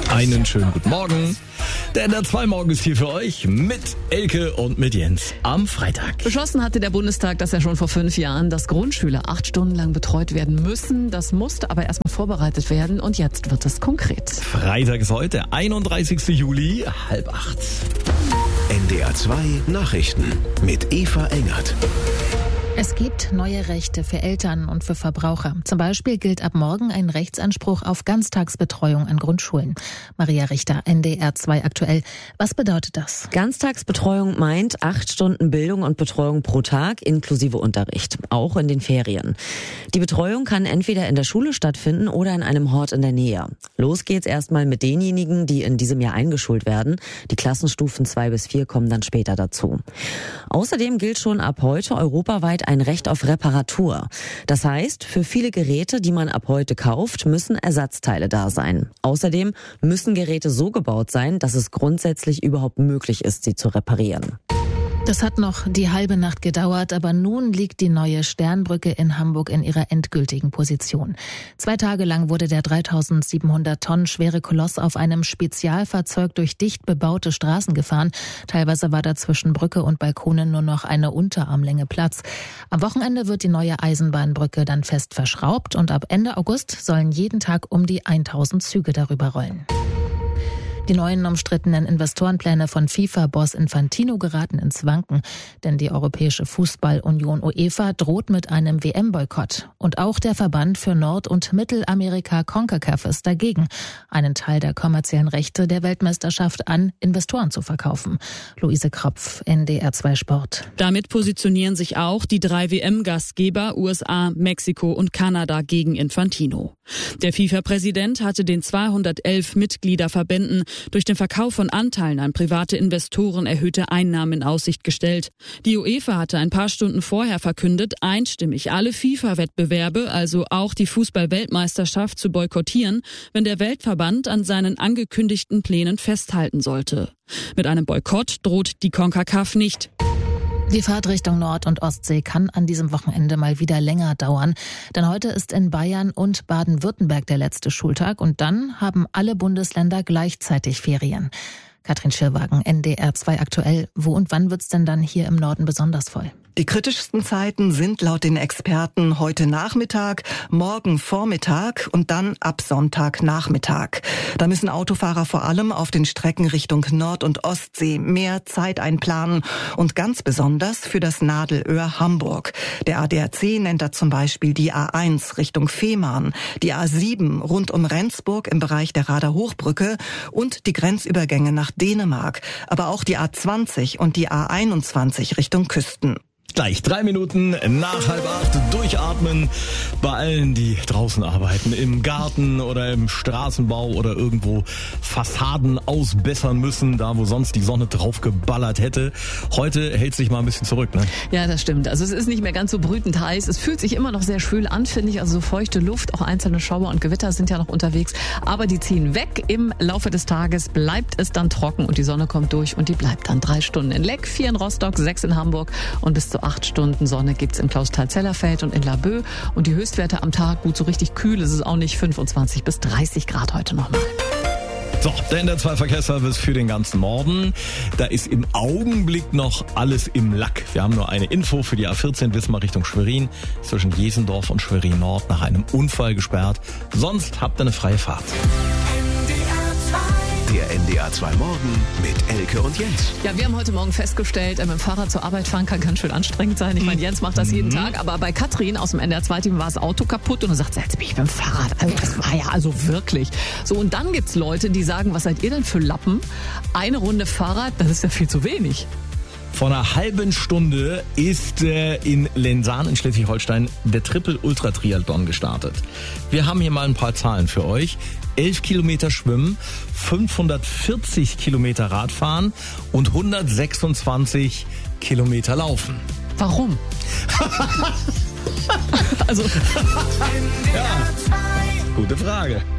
Einen schönen guten Morgen. Der NDR 2 Morgen ist hier für euch mit Elke und mit Jens am Freitag. Beschlossen hatte der Bundestag, dass ja schon vor 5 Jahren, dass Grundschüler 8 Stunden lang betreut werden müssen. Das musste aber erstmal vorbereitet werden und jetzt wird es konkret. Freitag ist heute, 31. Juli, 7:30. NDR 2 Nachrichten mit Eva Engert. Es gibt neue Rechte für Eltern und für Verbraucher. Zum Beispiel gilt ab morgen ein Rechtsanspruch auf Ganztagsbetreuung an Grundschulen. Maria Richter, NDR 2 aktuell. Was bedeutet das? Ganztagsbetreuung meint 8 Stunden Bildung und Betreuung pro Tag inklusive Unterricht, auch in den Ferien. Die Betreuung kann entweder in der Schule stattfinden oder in einem Hort in der Nähe. Los geht's erstmal mit denjenigen, die in diesem Jahr eingeschult werden. Die Klassenstufen 2 bis 4 kommen dann später dazu. Außerdem gilt schon ab heute europaweit ein Recht auf Reparatur. Das heißt, für viele Geräte, die man ab heute kauft, müssen Ersatzteile da sein. Außerdem müssen Geräte so gebaut sein, dass es grundsätzlich überhaupt möglich ist, sie zu reparieren. Das hat noch die halbe Nacht gedauert, aber nun liegt die neue Sternbrücke in Hamburg in ihrer endgültigen Position. 2 Tage lang wurde der 3700 Tonnen schwere Koloss auf einem Spezialfahrzeug durch dicht bebaute Straßen gefahren. Teilweise war da zwischen Brücke und Balkonen nur noch eine Unterarmlänge Platz. Am Wochenende wird die neue Eisenbahnbrücke dann fest verschraubt und ab Ende August sollen jeden Tag um die 1000 Züge darüber rollen. Die neuen umstrittenen Investorenpläne von FIFA-Boss Infantino geraten ins Wanken, denn die Europäische Fußballunion UEFA droht mit einem WM-Boykott. Und auch der Verband für Nord- und Mittelamerika CONCACAF ist dagegen, einen Teil der kommerziellen Rechte der Weltmeisterschaft an Investoren zu verkaufen. Luise Kropf, NDR 2 Sport. Damit positionieren sich auch die 3 WM-Gastgeber USA, Mexiko und Kanada gegen Infantino. Der FIFA-Präsident hatte den 211 Mitgliederverbänden durch den Verkauf von Anteilen an private Investoren erhöhte Einnahmen in Aussicht gestellt. Die UEFA hatte ein paar Stunden vorher verkündet, einstimmig alle FIFA-Wettbewerbe, also auch die Fußball-Weltmeisterschaft, zu boykottieren, wenn der Weltverband an seinen angekündigten Plänen festhalten sollte. Mit einem Boykott droht die CONCACAF nicht. Die Fahrt Richtung Nord- und Ostsee kann an diesem Wochenende mal wieder länger dauern. Denn heute ist in Bayern und Baden-Württemberg der letzte Schultag und dann haben alle Bundesländer gleichzeitig Ferien. Katrin Schirwagen, NDR 2 aktuell. Wo und wann wird's denn dann hier im Norden besonders voll? Die kritischsten Zeiten sind laut den Experten heute Nachmittag, morgen Vormittag und dann ab Sonntagnachmittag. Da müssen Autofahrer vor allem auf den Strecken Richtung Nord- und Ostsee mehr Zeit einplanen und ganz besonders für das Nadelöhr Hamburg. Der ADAC nennt da zum Beispiel die A1 Richtung Fehmarn, die A7 rund um Rendsburg im Bereich der Rader Hochbrücke und die Grenzübergänge nach Dänemark, aber auch die A20 und die A21 Richtung Küsten. Gleich 3 Minuten nach 7:30 durchatmen bei allen, die draußen arbeiten, im Garten oder im Straßenbau oder irgendwo Fassaden ausbessern müssen, da wo sonst die Sonne drauf geballert hätte. Heute hält sich mal ein bisschen zurück, ne? Ja, das stimmt. Also es ist nicht mehr ganz so brütend heiß. Es fühlt sich immer noch sehr schwül an, finde ich. Also so feuchte Luft, auch einzelne Schauer und Gewitter sind ja noch unterwegs. Aber die ziehen weg. Im Laufe des Tages bleibt es dann trocken und die Sonne kommt durch und die bleibt dann 3 Stunden in Leck, 4 in Rostock, 6 in Hamburg und bis zu 8 Stunden Sonne gibt's in Clausthal-Zellerfeld und in Laboe. Und die Höchstwerte am Tag, gut, so richtig kühl ist es auch nicht, 25 bis 30 Grad heute nochmal. So, der NDR 2 Verkehrsservice für den ganzen Norden. Da ist im Augenblick noch alles im Lack. Wir haben nur eine Info für die A14 Wismar Richtung Schwerin, zwischen Jesendorf und Schwerin Nord nach einem Unfall gesperrt. Sonst habt ihr eine freie Fahrt. Der NDR 2 Morgen mit Elke und Jens. Ja, wir haben heute Morgen festgestellt, mit dem Fahrrad zur Arbeit fahren kann ganz schön anstrengend sein. Ich meine, Jens macht das jeden Tag, aber bei Katrin aus dem NDR 2-Team war das Auto kaputt und dann sagt sie, jetzt bin ich mit dem Fahrrad. Also das war ja also wirklich. So, und dann gibt's Leute, die sagen, was seid ihr denn für Lappen? Eine Runde Fahrrad, das ist ja viel zu wenig. Vor einer halben Stunde ist in Lensahn in Schleswig-Holstein der Triple-Ultra-Triathlon gestartet. Wir haben hier mal ein paar Zahlen für euch. 11 Kilometer Schwimmen, 540 Kilometer Radfahren und 126 Kilometer Laufen. Warum? Also, ja, gute Frage.